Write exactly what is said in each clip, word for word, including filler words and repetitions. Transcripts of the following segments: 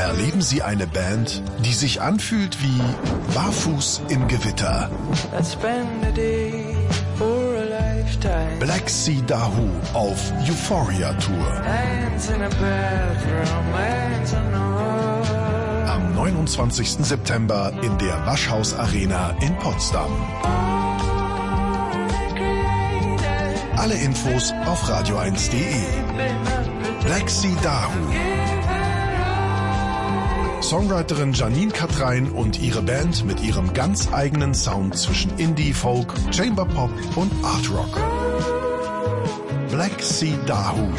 Erleben Sie eine Band, die sich anfühlt wie Barfuß im Gewitter. Black Sea Dahoo auf Euphoria Tour. Am neunundzwanzigsten September in der Waschhaus Arena in Potsdam. Alle Infos auf radio eins punkt de. Black Sea Dahoo. Songwriterin Janine Katrein und ihre Band mit ihrem ganz eigenen Sound zwischen Indie, Folk, Chamber Pop und Art Rock. Black Sea Dahoo.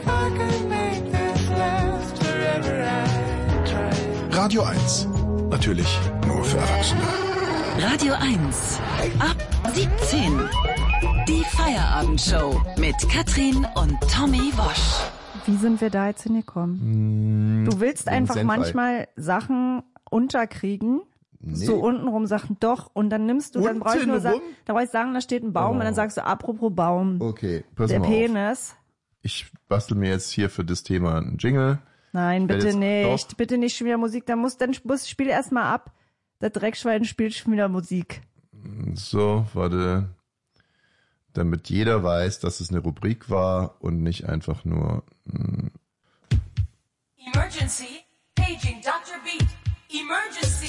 Radio eins. Natürlich nur für Erwachsene. Radio eins. Ab siebzehn. Die Feierabendshow mit Katrin und Tommy Wosch. Wie sind wir da jetzt hingekommen? Du willst einfach manchmal Sachen unterkriegen, nee. So untenrum Sachen doch, und dann nimmst du, dann brauche ich nur sagen, da brauche ich sagen, da steht ein Baum, oh. Und dann sagst du, apropos Baum, okay, pass der mal Penis. Auf. Ich bastel mir jetzt hier für das Thema einen Jingle. Nein, bitte nicht, doch. Bitte nicht schon wieder Musik, dann muss, dann muss, spiel erst mal ab. Der Dreckschwein spielt schon wieder Musik. So, warte. Damit jeder weiß, dass es eine Rubrik war und nicht einfach nur... Mh. Emergency, paging Doktor Beat. Emergency.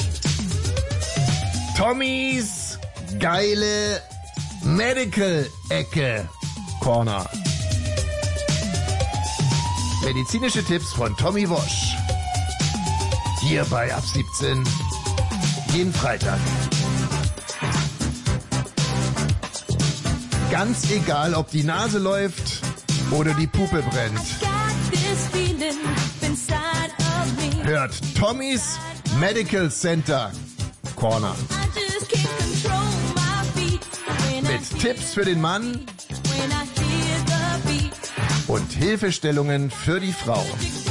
Tommys geile Medical-Ecke Corner. Medizinische Tipps von Tommy Wosch. Hier bei Ab siebzehn. Jeden Freitag. Ganz egal, ob die Nase läuft oder die Puppe brennt. Hört Tommys Medical Center Corner. Mit Tipps für den Mann und Hilfestellungen für die Frau.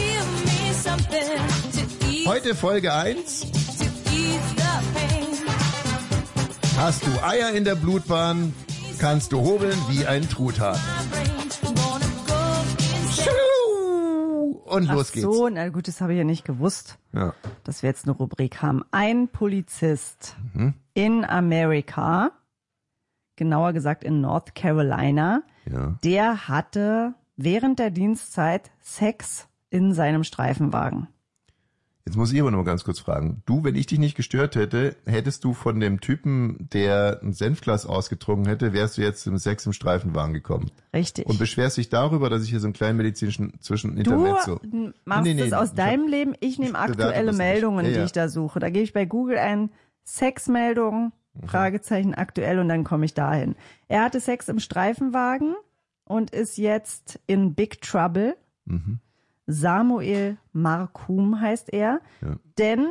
Heute Folge eins. Hast du Eier in der Blutbahn, kannst du hobeln wie ein Truthahn. Und los geht's. Ach so, na gut, das habe ich ja nicht gewusst, ja. Dass wir jetzt eine Rubrik haben. Ein Polizist mhm. in Amerika, genauer gesagt in North Carolina, ja. Der hatte während der Dienstzeit Sex in seinem Streifenwagen. Jetzt muss ich aber noch mal ganz kurz fragen. Du, wenn ich dich nicht gestört hätte, hättest du von dem Typen, der ein Senfglas ausgetrunken hätte, wärst du jetzt im Sex im Streifenwagen gekommen. Richtig. Und beschwerst dich darüber, dass ich hier so einen kleinen medizinischen Zwischenintermezzo... Du machst nee, nee, das nee, aus deinem hab, Leben, ich nehme aktuelle Meldungen, ja, ja. die ich da suche. Da gebe ich bei Google ein Sexmeldung, mhm. Fragezeichen aktuell, und dann komme ich dahin. Er hatte Sex im Streifenwagen und ist jetzt in Big Trouble. Mhm. Samuel Markum heißt er, ja. Denn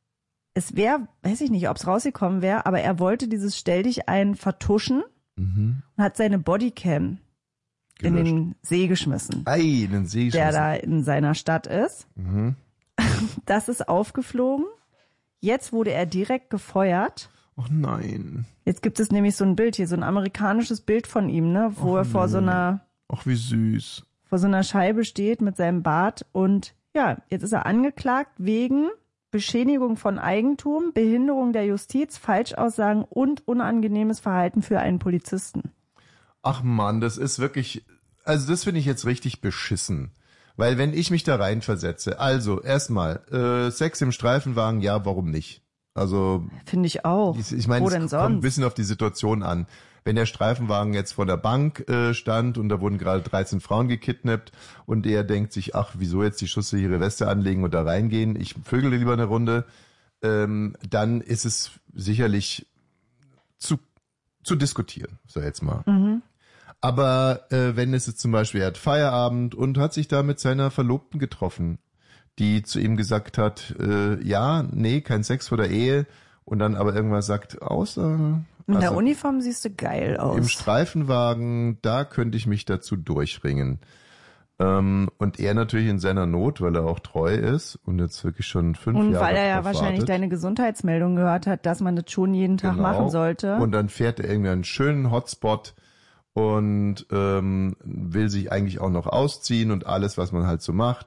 es wäre, weiß ich nicht, ob es rausgekommen wäre, aber er wollte dieses Stell dich ein vertuschen mhm. und hat seine Bodycam Gelöscht. in den See geschmissen, Ei, in den See der da in seiner Stadt ist. Mhm. Das ist aufgeflogen. Jetzt wurde er direkt gefeuert. Oh nein. Jetzt gibt es nämlich so ein Bild hier, so ein amerikanisches Bild von ihm, ne, wo Och, er vor nee. so einer Ach, wie süß. vor so einer Scheibe steht mit seinem Bart, und ja, jetzt ist er angeklagt wegen Beschädigung von Eigentum, Behinderung der Justiz, Falschaussagen und unangenehmes Verhalten für einen Polizisten. Ach Mann, das ist wirklich, also das finde ich jetzt richtig beschissen. Weil wenn ich mich da reinversetze, also erstmal, äh, Sex im Streifenwagen, ja, warum nicht? Also finde ich auch. Ich, ich meine, Wo es denn kommt sonst? ein bisschen auf die Situation an. Wenn der Streifenwagen jetzt vor der Bank äh, stand und da wurden gerade dreizehn Frauen gekidnappt und er denkt sich, ach, wieso jetzt die Schusse ihre Weste anlegen und da reingehen, ich vögele lieber eine Runde, ähm, dann ist es sicherlich zu zu diskutieren, so jetzt mal. Mhm. Aber äh, wenn es jetzt zum Beispiel, er hat Feierabend und hat sich da mit seiner Verlobten getroffen, die zu ihm gesagt hat, äh, ja, nee, kein Sex vor der Ehe, und dann aber irgendwann sagt, außer... In der also, Uniform siehst du geil aus. Im Streifenwagen, da könnte ich mich dazu durchringen. Ähm, und er natürlich in seiner Not, weil er auch treu ist und jetzt wirklich schon fünf und Jahre weil er ja drauf wahrscheinlich wartet. deine Gesundheitsmeldung gehört hat, dass man das schon jeden Tag Genau. machen sollte. Und dann fährt er irgendwie einen schönen Hotspot und ähm, will sich eigentlich auch noch ausziehen und alles, was man halt so macht.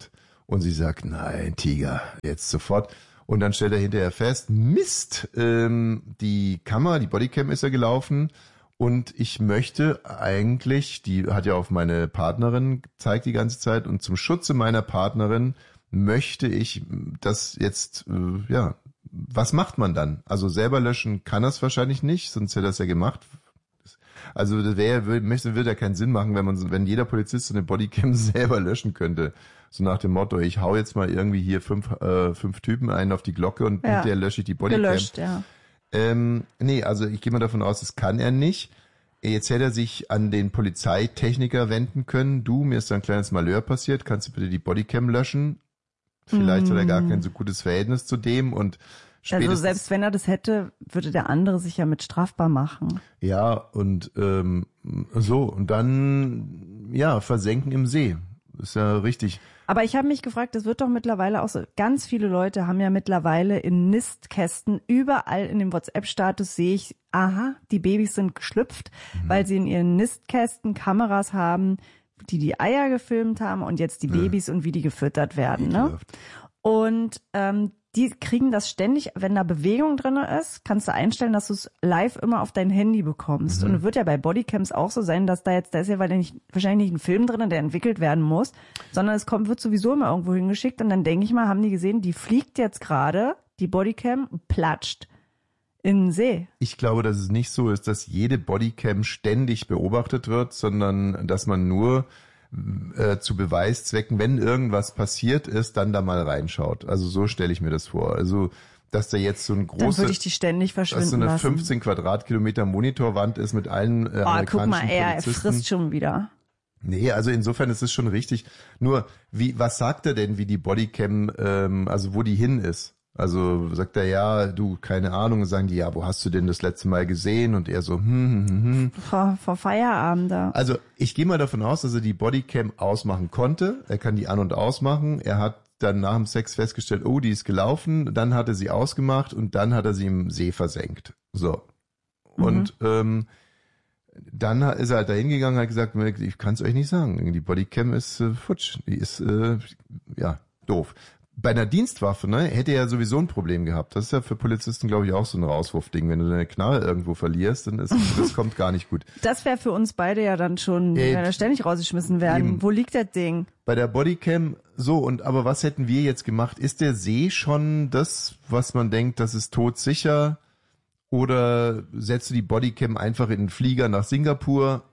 Und sie sagt, nein, Tiger, jetzt sofort. Und dann stellt er hinterher fest, Mist, ähm, die Kamera, die Bodycam ist ja gelaufen und ich möchte eigentlich, die hat ja auf meine Partnerin gezeigt die ganze Zeit und zum Schutze meiner Partnerin möchte ich das jetzt, äh, ja, was macht man dann? Also selber löschen kann er es wahrscheinlich nicht, sonst hätte er es ja gemacht. Also das wäre, würde, würde ja keinen Sinn machen, wenn man, wenn jeder Polizist so eine Bodycam selber löschen könnte. So nach dem Motto, ich hau jetzt mal irgendwie hier fünf, äh, fünf Typen ein auf die Glocke und ja. hinterher lösche ich die Bodycam. Gelöscht, ja. Ähm, nee, also ich gehe mal davon aus, das kann er nicht. Jetzt hätte er sich an den Polizeitechniker wenden können. Du, mir ist da ein kleines Malheur passiert, kannst du bitte die Bodycam löschen? Vielleicht mm. hat er gar kein so gutes Verhältnis zu dem und also selbst wenn er das hätte, würde der andere sich ja mit strafbar machen. Ja, und ähm, so, und dann, ja, versenken im See. Ist ja richtig. Aber ich habe mich gefragt, es wird doch mittlerweile auch so, ganz viele Leute haben ja mittlerweile in Nistkästen, überall in dem WhatsApp-Status sehe ich, aha, die Babys sind geschlüpft, mhm. weil sie in ihren Nistkästen Kameras haben, die die Eier gefilmt haben und jetzt die Babys ja. und wie die gefüttert werden. Ne? Und ähm, die kriegen das ständig, wenn da Bewegung drin ist, kannst du einstellen, dass du es live immer auf dein Handy bekommst. Mhm. Und es wird ja bei Bodycams auch so sein, dass da jetzt, da ist ja nicht, wahrscheinlich nicht ein Film drin, der entwickelt werden muss, sondern es kommt, wird sowieso immer irgendwo hingeschickt und dann denke ich mal, haben die gesehen, die fliegt jetzt gerade, die Bodycam, und platscht in den See. Ich glaube, dass es nicht so ist, dass jede Bodycam ständig beobachtet wird, sondern dass man nur Äh, zu Beweiszwecken, wenn irgendwas passiert ist, dann da mal reinschaut. Also so stelle ich mir das vor. Also, dass da jetzt so ein große, dann würde ich die ständig verschwinden dass so eine lassen. fünfzehn Quadratkilometer Monitorwand ist mit allen äh, oh, amerikanischen guck mal, er, er Polizisten. frisst schon wieder. Nee, also insofern ist es schon richtig. Nur, wie, was sagt er denn, wie die Bodycam, ähm, also wo die hin ist? Also sagt er, ja, du, keine Ahnung, sagen die, ja, wo hast du denn das letzte Mal gesehen? Und er so, hm, hm, hm, hm. Vor, vor Feierabend da. Also ich gehe mal davon aus, dass er die Bodycam ausmachen konnte. Er kann die an- und ausmachen. Er hat dann nach dem Sex festgestellt, oh, die ist gelaufen. Dann hat er sie ausgemacht und dann hat er sie im See versenkt. So. Und mhm. ähm, dann ist er halt da hingegangen und hat gesagt, ich kann es euch nicht sagen. Die Bodycam ist äh, futsch. Die ist, äh, ja, doof. Bei einer Dienstwaffe, ne, hätte er ja sowieso ein Problem gehabt. Das ist ja für Polizisten, glaube ich, auch so ein Rauswurfding. Wenn du deine Knarre irgendwo verlierst, dann ist das kommt gar nicht gut. Das wäre für uns beide ja dann schon, äh, wenn wir ständig rausgeschmissen werden. Eben. Wo liegt das Ding? Bei der Bodycam, so, und aber was hätten wir jetzt gemacht? Ist der See schon das, was man denkt, das ist todsicher? Oder setzt du die Bodycam einfach in den Flieger nach Singapur?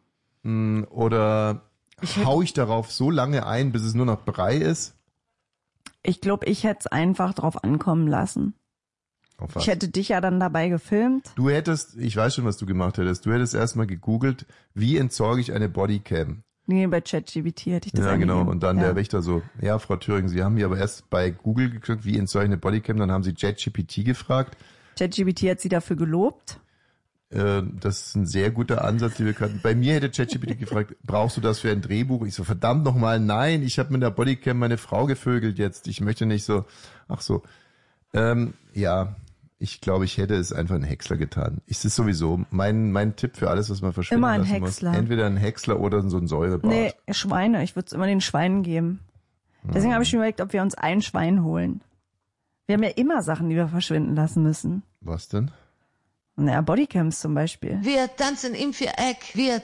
Oder ich hau ich darauf so lange ein, bis es nur noch Brei ist? Ich glaube, ich hätte es einfach drauf ankommen lassen. Auf was? Ich hätte dich ja dann dabei gefilmt. Du hättest, ich weiß schon, was du gemacht hättest. Du hättest erstmal gegoogelt, wie entsorge ich eine Bodycam? Nee, bei ChatGPT hätte ich das Ja, genau. angegeben. Und dann ja. der Wächter so, ja, Frau Thüring, Sie haben hier aber erst bei Google geguckt, wie entsorge ich eine Bodycam? Dann haben Sie ChatGPT gefragt. ChatGPT hat sie dafür gelobt. Das ist ein sehr guter Ansatz, die wir kannten. Bei mir hätte ChatGPT gefragt, brauchst du das für ein Drehbuch? Ich so, verdammt nochmal, nein, ich habe mit der Bodycam meine Frau gevögelt jetzt. Ich möchte nicht so, ach so. Ähm, ja, ich glaube, ich hätte es einfach einen Häcksler getan. Es ist sowieso mein mein Tipp für alles, was man verschwinden immer ein lassen Häcksler. muss. Entweder ein Häcksler oder so ein Säurebad. Nee, Schweine. Ich würde es immer den Schweinen geben. Deswegen hm. habe ich mir überlegt, ob wir uns ein Schwein holen. Wir haben ja immer Sachen, die wir verschwinden lassen müssen. Was denn? Naja, Bodycams zum Beispiel. Wir tanzen im Viereck, wir